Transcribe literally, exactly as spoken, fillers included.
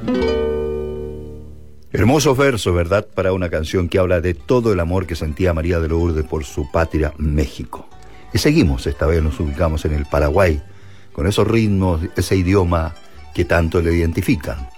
Hermosos versos, ¿verdad? Para una canción que habla de todo el amor que sentía María de Lourdes por su patria, México. Y seguimos, esta vez nos ubicamos en el Paraguay, con esos ritmos, ese idioma que tanto le identifican.